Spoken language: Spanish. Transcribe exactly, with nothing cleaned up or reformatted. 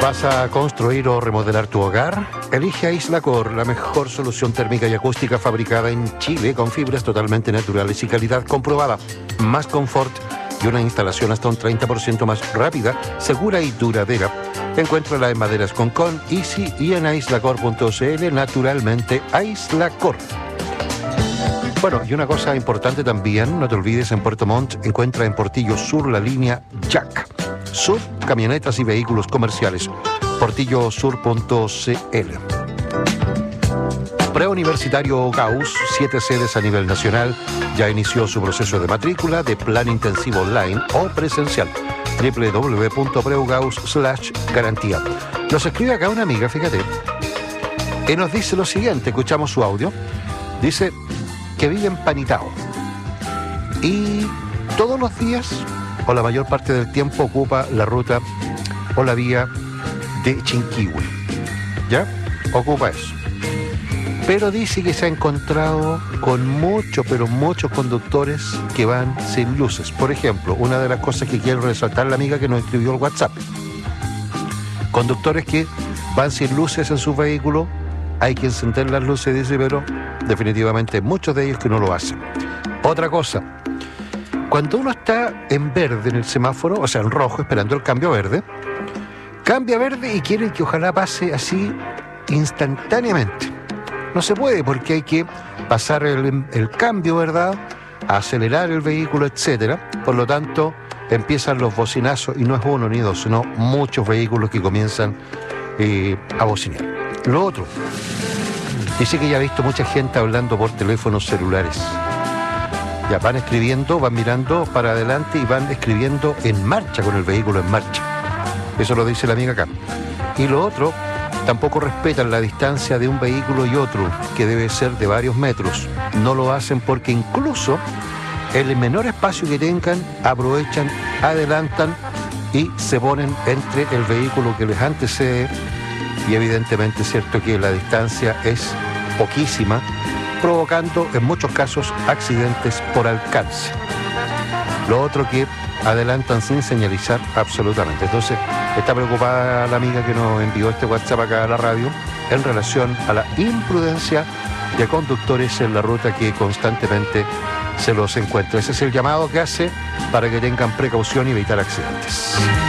¿Vas a construir o remodelar tu hogar? Elige Aislacor, la mejor solución térmica y acústica fabricada en Chile con fibras totalmente naturales y calidad comprobada. Más confort y una instalación hasta un treinta por ciento más rápida, segura y duradera. Encuéntrala en Maderas Concón, Easy y en aislacor punto cl. Naturalmente, Aislacor. Bueno, y una cosa importante también, no te olvides, en Puerto Montt encuentra en Portillo Sur la línea Jack. Sur, camionetas y vehículos comerciales. portillo sur punto cl. Preuniversitario Gauss, siete sedes a nivel nacional, ya inició su proceso de matrícula de plan intensivo online o presencial. doble u doble u doble u punto preugaus slash garantía. Nos escribe acá una amiga, fíjate, y nos dice lo siguiente, escuchamos su audio. Dice que vive en Panitao y todos los días o la mayor parte del tiempo ocupa la ruta o la vía de Chinquihue. ¿Ya? Ocupa eso. Pero dice que se ha encontrado con muchos, pero muchos conductores que van sin luces. Por ejemplo, una de las cosas que quiero resaltar la amiga que nos escribió el WhatsApp. Conductores que van sin luces en su vehículo, hay que encender las luces, dice, pero definitivamente muchos de ellos que no lo hacen. Otra cosa, cuando uno está en verde en el semáforo, o sea, en rojo, esperando el cambio a verde, cambia a verde y quieren que ojalá pase así instantáneamente. No se puede porque hay que pasar el, el cambio, ¿verdad?, acelerar el vehículo, etcétera. Por lo tanto, empiezan los bocinazos y no es uno ni dos, sino muchos vehículos que comienzan eh, a bocinar. Lo otro, dice que ya ha visto mucha gente hablando por teléfonos celulares. Ya van escribiendo, van mirando para adelante y van escribiendo en marcha, con el vehículo en marcha. Eso lo dice la amiga acá. Y lo otro, tampoco respetan la distancia de un vehículo y otro, que debe ser de varios metros. No lo hacen porque incluso en el menor espacio que tengan, aprovechan, adelantan y se ponen entre el vehículo que les antecede. Y evidentemente es cierto que la distancia es poquísima, provocando en muchos casos accidentes por alcance. Lo otro, que adelantan sin señalizar absolutamente. Entonces, está preocupada la amiga que nos envió este WhatsApp acá a la radio en relación a la imprudencia de conductores en la ruta que constantemente se los encuentra. Ese es el llamado que hace para que tengan precaución y evitar accidentes.